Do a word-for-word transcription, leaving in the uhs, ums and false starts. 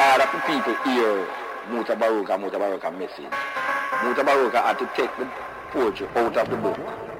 all of the people hear Mutabaruka, Mutabaruka message. Mutabaruka had to take the poetry out of the book